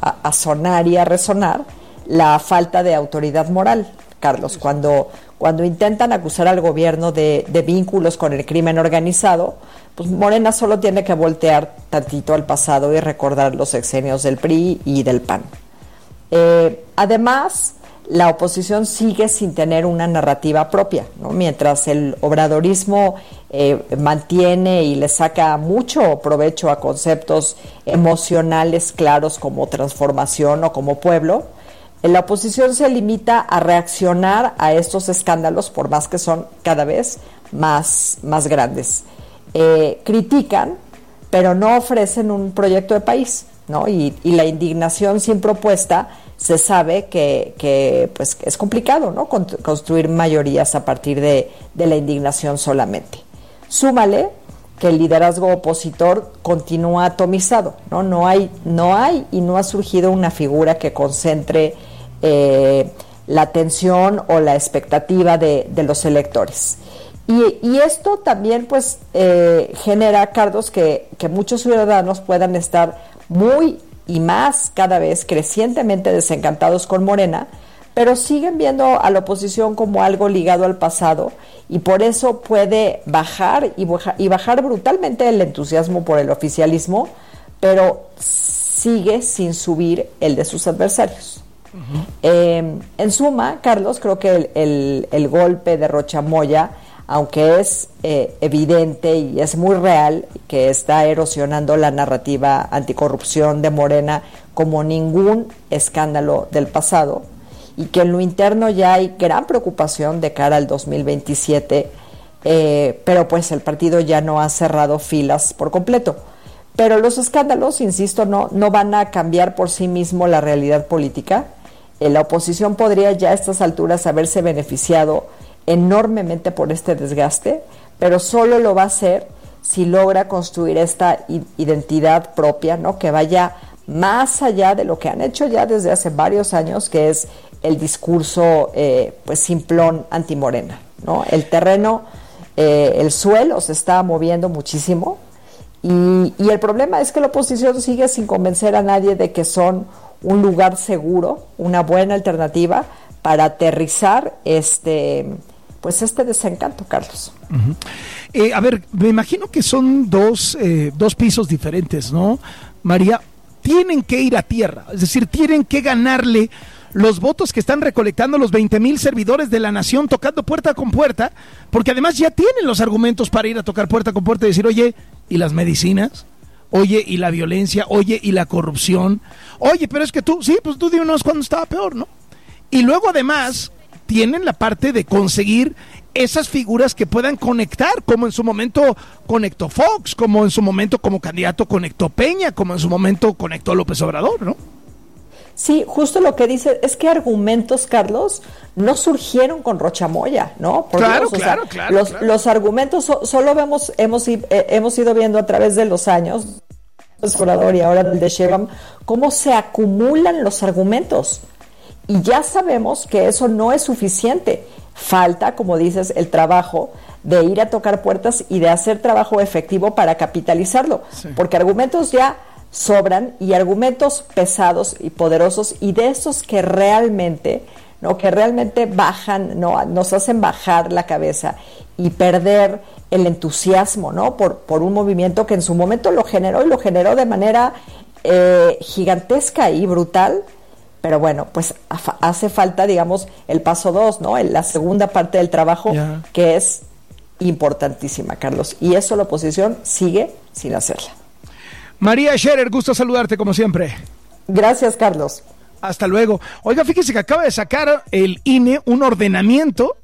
a sonar y a resonar la falta de autoridad moral, Carlos, cuando intentan acusar al gobierno de vínculos con el crimen organizado, pues Morena solo tiene que voltear tantito al pasado y recordar los sexenios del PRI y del PAN. Además, la oposición sigue sin tener una narrativa propia, ¿no? Mientras el obradorismo mantiene y le saca mucho provecho a conceptos emocionales claros como transformación o como pueblo, la oposición se limita a reaccionar a estos escándalos, por más que son cada vez más grandes. Critican, pero no ofrecen un proyecto de país, ¿no? Y la indignación sin propuesta, se sabe que pues es complicado, ¿no? Construir mayorías a partir de la indignación solamente. Súmale que el liderazgo opositor continúa atomizado, ¿no? No hay y no ha surgido una figura que concentre la atención o la expectativa de los electores. Y esto también pues genera, Carlos, que muchos ciudadanos puedan estar muy y más cada vez crecientemente desencantados con Morena, pero siguen viendo a la oposición como algo ligado al pasado, y por eso puede bajar y bajar brutalmente el entusiasmo por el oficialismo, pero sigue sin subir el de sus adversarios. Uh-huh. En suma, Carlos, creo que el golpe de Rocha Moya, aunque es evidente y es muy real, que está erosionando la narrativa anticorrupción de Morena como ningún escándalo del pasado, y que en lo interno ya hay gran preocupación de cara al 2027, pero pues el partido ya no ha cerrado filas por completo. Pero los escándalos, insisto, no van a cambiar por sí mismo la realidad política. La oposición podría ya a estas alturas haberse beneficiado enormemente por este desgaste, pero solo lo va a hacer si logra construir esta identidad propia, ¿no? Que vaya más allá de lo que han hecho ya desde hace varios años, que es el discurso pues simplón antimorena, ¿no? El terreno, el suelo se está moviendo muchísimo, y el problema es que la oposición sigue sin convencer a nadie de que son un lugar seguro, una buena alternativa para aterrizar este desencanto, Carlos. Uh-huh. A ver, me imagino que son dos pisos diferentes, ¿no, María? Tienen que ir a tierra, es decir, tienen que ganarle los votos que están recolectando los 20,000 servidores de la nación tocando puerta con puerta, porque además ya tienen los argumentos para ir a tocar puerta con puerta y decir, oye, ¿y las medicinas? Oye, ¿y la violencia? Oye, ¿y la corrupción? Oye, pero es que tú dinos cuando estaba peor, ¿no? Y luego además tienen la parte de conseguir esas figuras que puedan conectar, como en su momento conectó Fox, como en su momento como candidato conectó Peña, como en su momento conectó López Obrador, ¿no? Sí, justo lo que dice es que argumentos, Carlos, no surgieron con Rocha Moya, ¿no? Por claro, Dios, claro. Los argumentos solo hemos ido viendo a través de los años, López Obrador y ahora el de Sheinbaum, cómo se acumulan los argumentos. Y ya sabemos que eso no es suficiente. Falta, como dices, el trabajo de ir a tocar puertas y de hacer trabajo efectivo para capitalizarlo. Sí. Porque argumentos ya sobran, y argumentos pesados y poderosos, y de esos que realmente, ¿no? Que realmente bajan, ¿no? Nos hacen bajar la cabeza y perder el entusiasmo, ¿no? Por un movimiento que en su momento lo generó, y lo generó de manera gigantesca y brutal. Pero bueno, pues hace falta, digamos, el paso 2, ¿no? La segunda parte del trabajo, que es importantísima, Carlos. Y eso la oposición sigue sin hacerla. María Scherer, gusto saludarte como siempre. Gracias, Carlos. Hasta luego. Oiga, fíjese que acaba de sacar el INE un ordenamiento.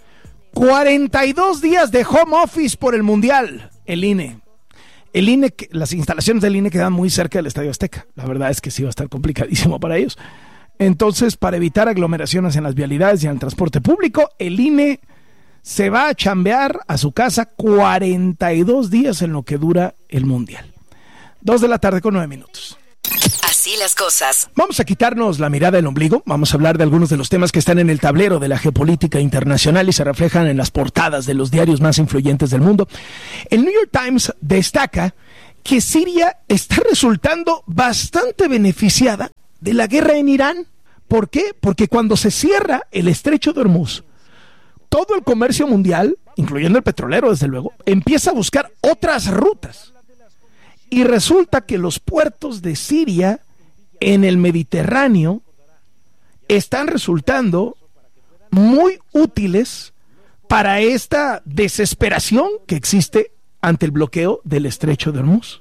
42 días de home office por el Mundial. El INE, las instalaciones del INE quedan muy cerca del Estadio Azteca. La verdad es que sí va a estar complicadísimo para ellos. Entonces, para evitar aglomeraciones en las vialidades y en el transporte público, el INE se va a chambear a su casa 42 días en lo que dura el Mundial. 2:09 p.m. Así las cosas. Vamos a quitarnos la mirada del ombligo. Vamos a hablar de algunos de los temas que están en el tablero de la geopolítica internacional y se reflejan en las portadas de los diarios más influyentes del mundo. El New York Times destaca que Siria está resultando bastante beneficiada de la guerra en Irán. ¿Por qué? Porque cuando se cierra el estrecho de Hormuz, todo el comercio mundial, incluyendo el petrolero desde luego, empieza a buscar otras rutas. Y resulta que los puertos de Siria en el Mediterráneo están resultando muy útiles para esta desesperación que existe ante el bloqueo del estrecho de Hormuz.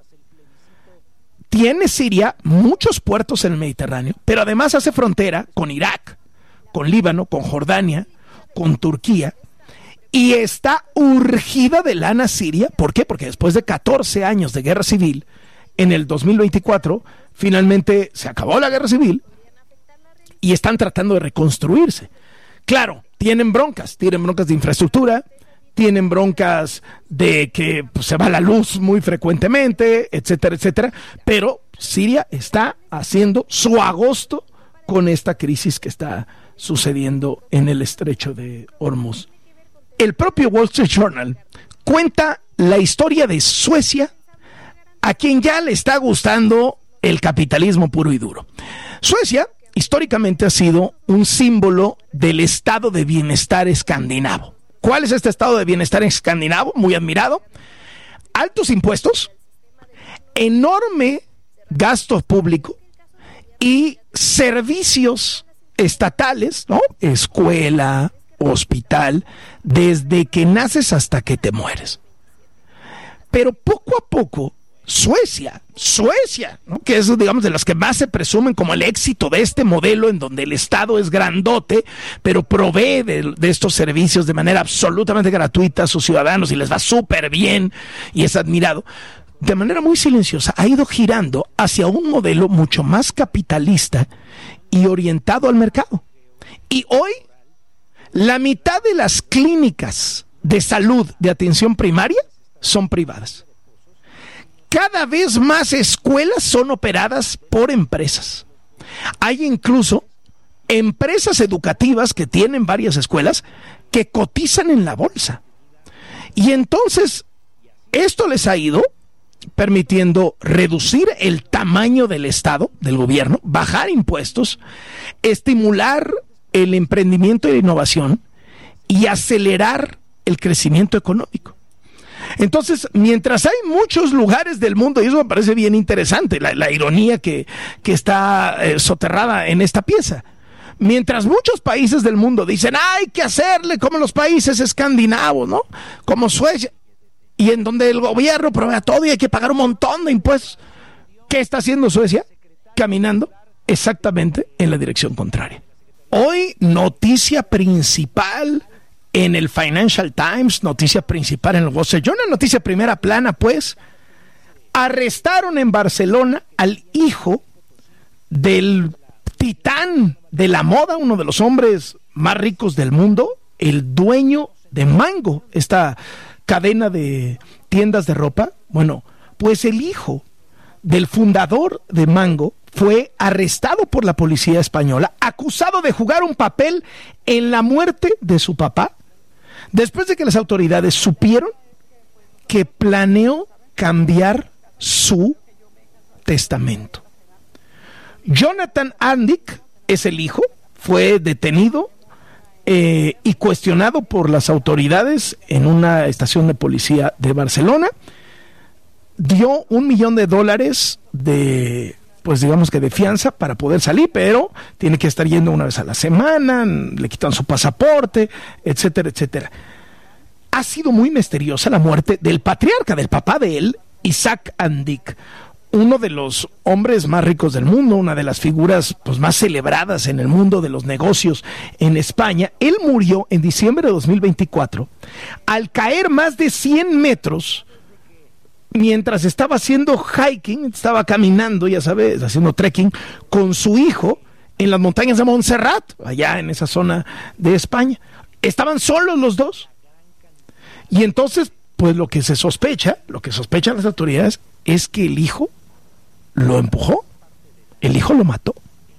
Tiene Siria muchos puertos en el Mediterráneo, pero además hace frontera con Irak, con Líbano, con Jordania, con Turquía, y está urgida de lana Siria. ¿Por qué? Porque después de 14 años de guerra civil, en el 2024, finalmente se acabó la guerra civil y están tratando de reconstruirse. Claro, tienen broncas de infraestructura, tienen broncas de que pues, se va la luz muy frecuentemente, etcétera, etcétera, pero Siria está haciendo su agosto con esta crisis que está sucediendo en el estrecho de Hormuz. El propio Wall Street Journal cuenta la historia de Suecia, a quien ya le está gustando el capitalismo puro y duro. Suecia históricamente ha sido un símbolo del estado de bienestar escandinavo. ¿Cuál es este estado de bienestar escandinavo? Muy admirado. Altos impuestos, enorme gasto público y servicios estatales, ¿no? Escuela, hospital, desde que naces hasta que te mueres. Pero poco a poco, Suecia, ¿no? Que es, digamos, de las que más se presumen como el éxito de este modelo en donde el Estado es grandote, pero provee de estos servicios de manera absolutamente gratuita a sus ciudadanos y les va súper bien y es admirado. De manera muy silenciosa ha ido girando hacia un modelo mucho más capitalista y orientado al mercado. Y hoy, la mitad de las clínicas de salud de atención primaria son privadas. Cada vez más escuelas son operadas por empresas. Hay incluso empresas educativas que tienen varias escuelas que cotizan en la bolsa. Y entonces, esto les ha ido permitiendo reducir el tamaño del Estado, del gobierno, bajar impuestos, estimular el emprendimiento y la innovación y acelerar el crecimiento económico. Entonces, mientras hay muchos lugares del mundo, y eso me parece bien interesante, la ironía que está soterrada en esta pieza, mientras muchos países del mundo dicen, hay que hacerle como los países escandinavos, ¿no? Como Suecia, y en donde el gobierno provee todo y hay que pagar un montón de impuestos. ¿Qué está haciendo Suecia? Caminando exactamente en la dirección contraria. Hoy, noticia principal en el Financial Times, noticia principal en el Wall Street Journal, noticia primera plana, pues, arrestaron en Barcelona al hijo del titán de la moda, uno de los hombres más ricos del mundo, el dueño de Mango, esta cadena de tiendas de ropa. Bueno, pues el hijo del fundador de Mango fue arrestado por la policía española, acusado de jugar un papel en la muerte de su papá, después de que las autoridades supieron que planeó cambiar su testamento. Jonathan Andic es el hijo, fue detenido y cuestionado por las autoridades en una estación de policía de Barcelona. Dio $1 millón de, pues digamos que de fianza para poder salir, pero tiene que estar yendo una vez a la semana, le quitan su pasaporte, etcétera, etcétera. Ha sido muy misteriosa la muerte del patriarca, del papá de él, Isaac Andic, uno de los hombres más ricos del mundo, una de las figuras pues, más celebradas en el mundo de los negocios en España. Él murió en diciembre de 2024 al caer más de 100 metros mientras estaba haciendo hiking, estaba caminando, ya sabes, haciendo trekking con su hijo en las montañas de Montserrat, allá en esa zona de España. Estaban solos los dos. Y entonces, pues lo que sospechan las autoridades es que el hijo lo empujó, el hijo lo mató.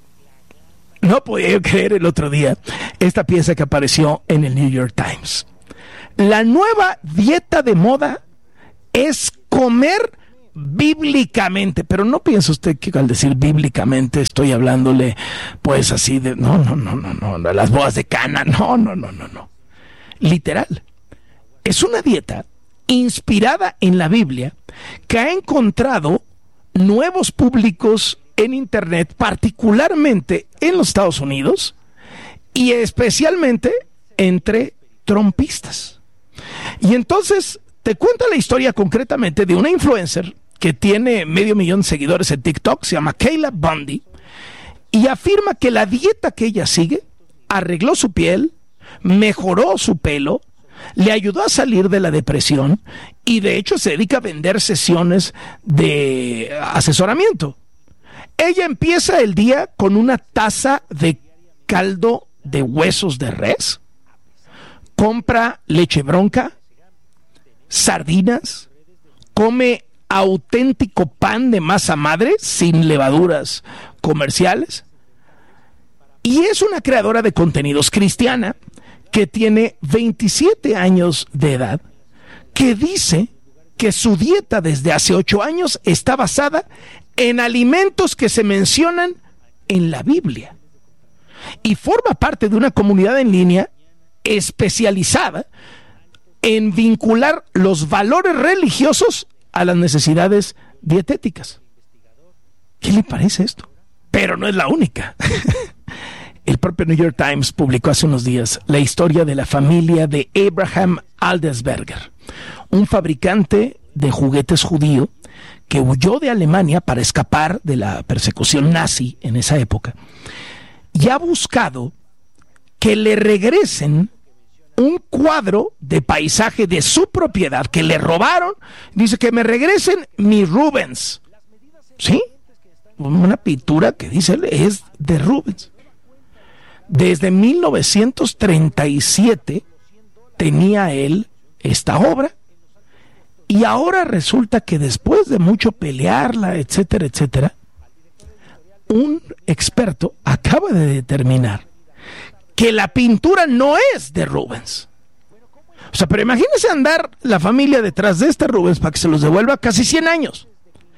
No podía creer el otro día esta pieza que apareció en el New York Times. La nueva dieta de moda es comer bíblicamente, pero no piensa usted que al decir bíblicamente estoy hablándole pues así de no, las bodas de Cana, no. Literal. Es una dieta inspirada en la Biblia que ha encontrado nuevos públicos en internet, particularmente en los Estados Unidos y especialmente entre trumpistas. Y entonces te cuenta la historia concretamente de una influencer que tiene 500,000 de seguidores en TikTok, se llama Kayla Bundy, y afirma que la dieta que ella sigue arregló su piel, mejoró su pelo, le ayudó a salir de la depresión y de hecho se dedica a vender sesiones de asesoramiento. Ella empieza el día con una taza de caldo de huesos de res, compra leche bronca, sardinas, come auténtico pan de masa madre sin levaduras comerciales y es una creadora de contenidos cristiana que tiene 27 años de edad, que dice que su dieta desde hace 8 años está basada en alimentos que se mencionan en la Biblia y forma parte de una comunidad en línea especializada en vincular los valores religiosos a las necesidades dietéticas. ¿Qué le parece esto? Pero no es la única. El propio New York Times publicó hace unos días la historia de la familia de Abraham Aldesberger, un fabricante de juguetes judío que huyó de Alemania para escapar de la persecución nazi en esa época y ha buscado que le regresen un cuadro de paisaje de su propiedad que le robaron. Dice que me regresen mi Rubens. ¿Sí? Una pintura que dice él es de Rubens. Desde 1937 tenía él esta obra y ahora resulta que después de mucho pelearla, etcétera, un experto acaba de determinar que la pintura no es de Rubens. O sea, pero imagínense andar la familia detrás de este Rubens para que se los devuelva casi 100 años.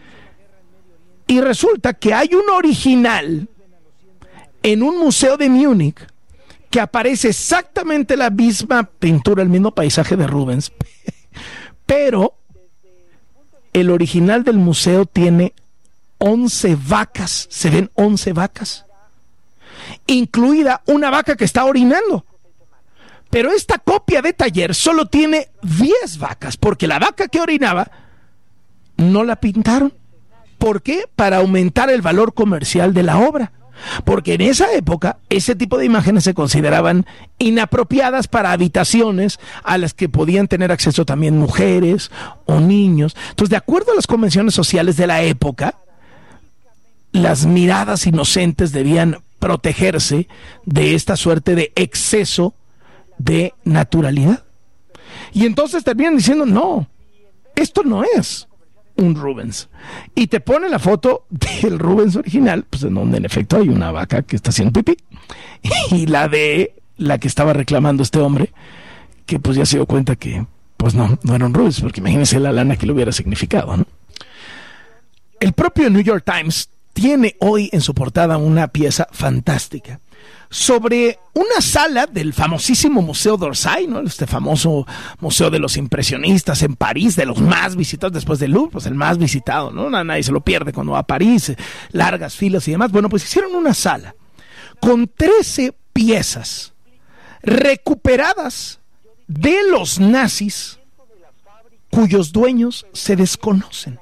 Y resulta que hay un original en un museo de Múnich que aparece exactamente la misma pintura, el mismo paisaje de Rubens, pero el original del museo tiene 11 vacas, se ven 11 vacas, incluida una vaca que está orinando. Pero esta copia de taller solo tiene 10 vacas, porque la vaca que orinaba no la pintaron. ¿Por qué? Para aumentar el valor comercial de la obra. Porque en esa época ese tipo de imágenes se consideraban inapropiadas para habitaciones a las que podían tener acceso también mujeres o niños. Entonces, de acuerdo a las convenciones sociales de la época, las miradas inocentes debían protegerse de esta suerte de exceso de naturalidad. Y entonces terminan diciendo, no, esto no es un Rubens. Y te pone la foto del Rubens original, pues en donde en efecto hay una vaca que está haciendo pipí, y la de la que estaba reclamando este hombre, que pues ya se dio cuenta que pues no era un Rubens, porque imagínense la lana que le hubiera significado, ¿no? El propio New York Times tiene hoy en su portada una pieza fantástica sobre una sala del famosísimo Museo d'Orsay, ¿no? Este famoso museo de los impresionistas en París, de los más visitados después del Louvre, pues el más visitado, ¿no? Nadie se lo pierde cuando va a París, largas filas y demás. Bueno, pues hicieron una sala con 13 piezas recuperadas de los nazis cuyos dueños se desconocen.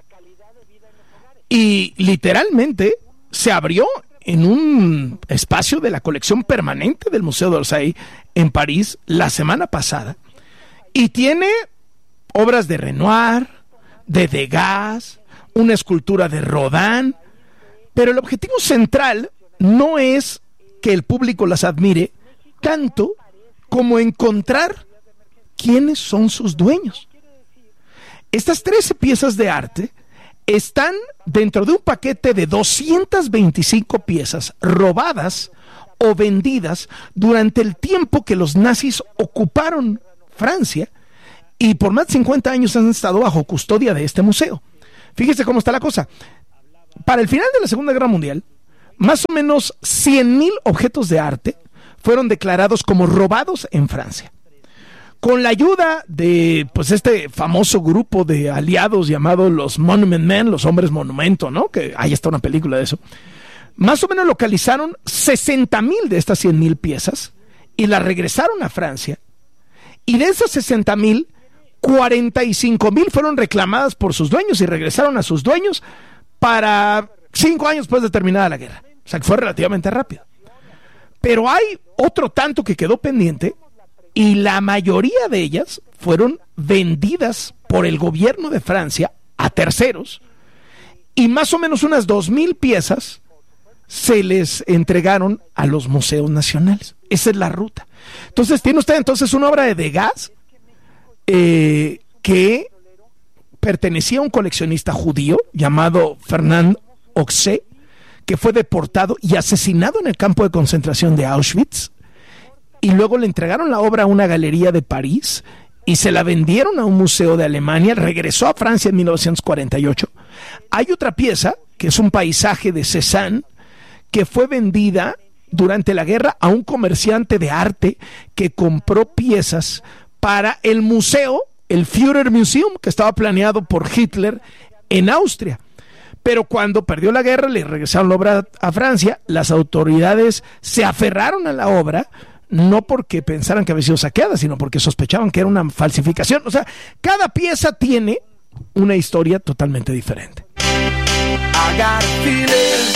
Y literalmente se abrió en un espacio de la colección permanente del Museo d'Orsay en París la semana pasada. Y tiene obras de Renoir, de Degas, una escultura de Rodin, pero el objetivo central no es que el público las admire tanto como encontrar quiénes son sus dueños. Estas 13 piezas de arte están dentro de un paquete de 225 piezas robadas o vendidas durante el tiempo que los nazis ocuparon Francia y por más de 50 años han estado bajo custodia de este museo. Fíjese cómo está la cosa. Para el final de la Segunda Guerra Mundial, más o menos 100,000 objetos de arte fueron declarados como robados en Francia. Con la ayuda de pues este famoso grupo de aliados llamado los Monument Men, los hombres monumento, ¿no? Que ahí está una película de eso. Más o menos localizaron 60,000 de estas 100,000 piezas y las regresaron a Francia. Y de esas 60,000, 45,000 fueron reclamadas por sus dueños y regresaron a sus dueños para 5 años después de terminada la guerra. O sea, que fue relativamente rápido. Pero hay otro tanto que quedó pendiente y la mayoría de ellas fueron vendidas por el gobierno de Francia a terceros y más o menos unas 2,000 piezas se les entregaron a los museos nacionales. Esa es la ruta. Entonces, tiene usted una obra de Degas que pertenecía a un coleccionista judío llamado Fernand Oxé, que fue deportado y asesinado en el campo de concentración de Auschwitz, y luego le entregaron la obra a una galería de París y se la vendieron a un museo de Alemania. Regresó a Francia en 1948. Hay otra pieza, que es un paisaje de Cézanne, que fue vendida durante la guerra a un comerciante de arte que compró piezas para el museo, el Führermuseum, que estaba planeado por Hitler en Austria. Pero cuando perdió la guerra, le regresaron la obra a Francia. Las autoridades se aferraron a la obra, no porque pensaran que había sido saqueada, sino porque sospechaban que era una falsificación. O sea, cada pieza tiene una historia totalmente diferente. I got a feeling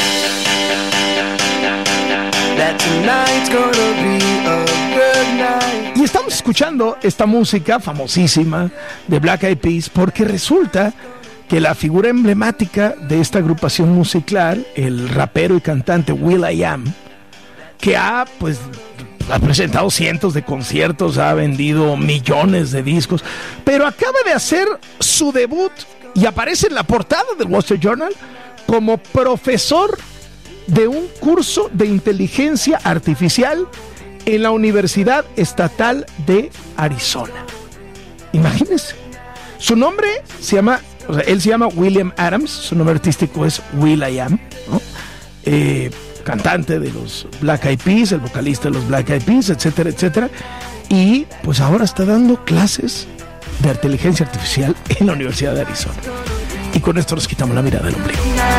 that tonight's gonna be a good night. Y estamos escuchando esta música famosísima de Black Eyed Peas porque resulta que la figura emblemática de esta agrupación musical, el rapero y cantante will.i.am, que ha presentado cientos de conciertos, ha vendido millones de discos, pero acaba de hacer su debut y aparece en la portada del Wall Street Journal como profesor de un curso de inteligencia artificial en la Universidad Estatal de Arizona. Imagínense. Su nombre él se llama William Adams, su nombre artístico es will.i.am, ¿no? Cantante de los Black Eyed Peas, el vocalista de los Black Eyed Peas, etcétera, etcétera. Y pues ahora está dando clases de inteligencia artificial en la Universidad de Arizona. Y con esto nos quitamos la mirada del ombligo.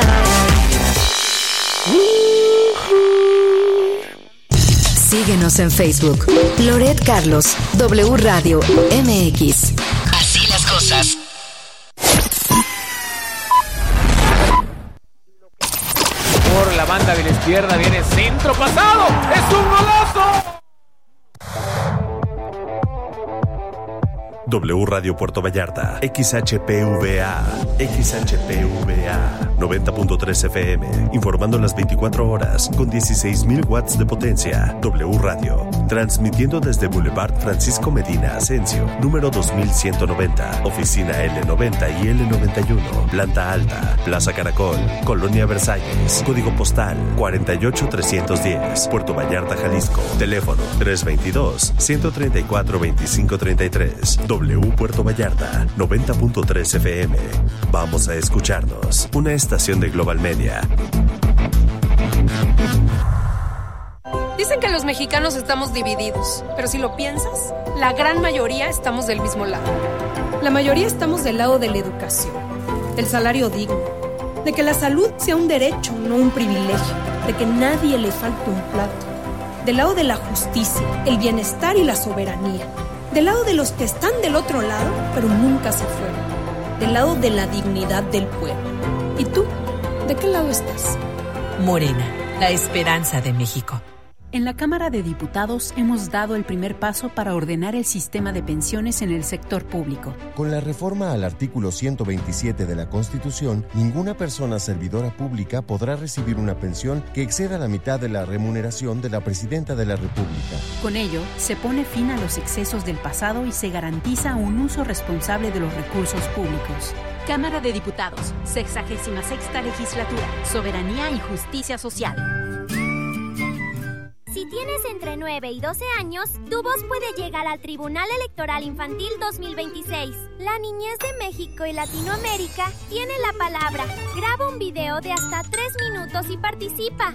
Síguenos en Facebook. Loret Carlos, W Radio MX. Así las cosas. Por la banda de la izquierda viene centro pasado. ¡Es un golazo! W Radio Puerto Vallarta, XHPVA, 90.3 FM, informando las 24 horas con 16,000 watts de potencia. W Radio, transmitiendo desde Boulevard Francisco Medina Asensio, número 2190, oficina L90 y L91, planta alta, Plaza Caracol, Colonia Versalles, código postal 48310, Puerto Vallarta, Jalisco, teléfono 322-134-2533. W Puerto Vallarta, 90.3 FM. Vamos a escucharnos. Una estación de Global Media. Dicen que los mexicanos estamos divididos, pero si lo piensas, la gran mayoría estamos del mismo lado. La mayoría estamos del lado de la educación, del salario digno, de que la salud sea un derecho, no un privilegio, de que nadie le falte un plato, del lado de la justicia, el bienestar y la soberanía, del lado de los que están del otro lado, pero nunca se fueron, del lado de la dignidad del pueblo. ¿Y tú? ¿De qué lado estás? Morena, la esperanza de México. En la Cámara de Diputados hemos dado el primer paso para ordenar el sistema de pensiones en el sector público. Con la reforma al artículo 127 de la Constitución, ninguna persona servidora pública podrá recibir una pensión que exceda la mitad de la remuneración de la Presidenta de la República. Con ello, se pone fin a los excesos del pasado y se garantiza un uso responsable de los recursos públicos. Cámara de Diputados, 66ª Legislatura, Soberanía y Justicia Social. Si Si tienes entre 9 y 12 años, tu voz puede llegar al Tribunal Electoral Infantil 2026. La niñez de México y Latinoamérica tiene la palabra. Graba un video de hasta 3 minutos y participa.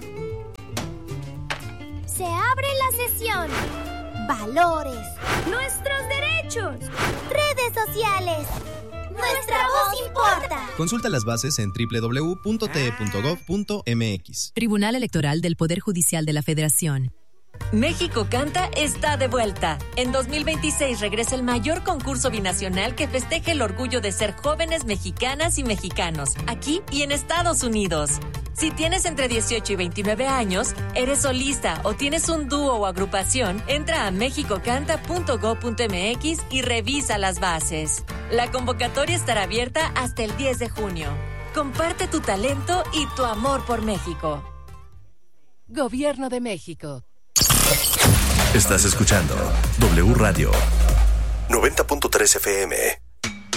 Se abre la sesión. Valores. Nuestros derechos. Redes sociales. Nuestra voz importa. Consulta las bases en www.te.gov.mx. Tribunal Electoral del Poder Judicial de la Federación. México Canta está de vuelta. En 2026 regresa el mayor concurso binacional que festeja el orgullo de ser jóvenes mexicanas y mexicanos, aquí y en Estados Unidos. Si tienes entre 18 y 29 años, eres solista o tienes un dúo o agrupación, entra a mexicocanta.gov.mx y revisa las bases. La convocatoria estará abierta hasta el 10 de junio. Comparte tu talento y tu amor por México. Gobierno de México. Estás escuchando W Radio 90.3 FM.